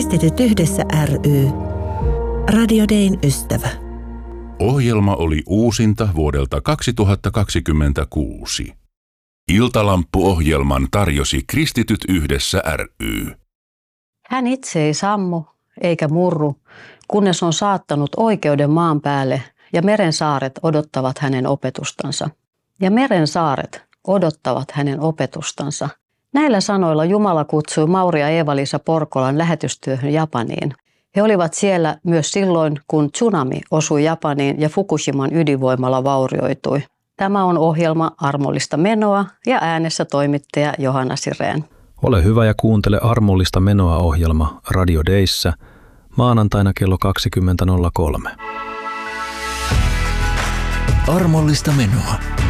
Kristityt yhdessä ry. Radio Dayn ystävä. Ohjelma oli uusinta vuodelta 2026. Iltalamppu-ohjelman tarjosi Kristityt yhdessä ry. Hän itse ei sammu eikä murru, kunnes on saattanut oikeuden maan päälle ja meren saaret odottavat hänen opetustansa. Ja meren saaret odottavat hänen opetustansa. Näillä sanoilla Jumala kutsui Mauri ja Eeva-Liisa Porkolan lähetystyöhön Japaniin. He olivat siellä myös silloin, kun tsunami osui Japaniin ja Fukushiman ydinvoimala vaurioitui. Tämä on ohjelma Armollista menoa ja äänessä toimittaja Johanna Sirén. Ole hyvä ja kuuntele Armollista menoa -ohjelma Radio Dayssä maanantaina kello 20.03. Armollista menoa.